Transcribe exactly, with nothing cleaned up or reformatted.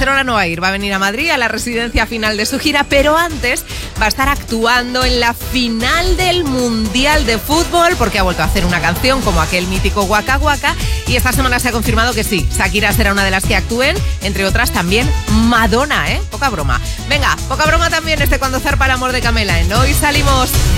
Barcelona no va a ir, va a venir a Madrid a la residencia final de su gira, pero antes va a estar actuando en la final del Mundial de Fútbol porque ha vuelto a hacer una canción como aquel mítico Waka Waka y esta semana se ha confirmado que sí, Shakira será una de las que actúen, entre otras también Madonna, ¿eh? Poca broma. Venga, poca broma también este Cuando zarpa el amor de Camela, ¿eh? Hoy salimos...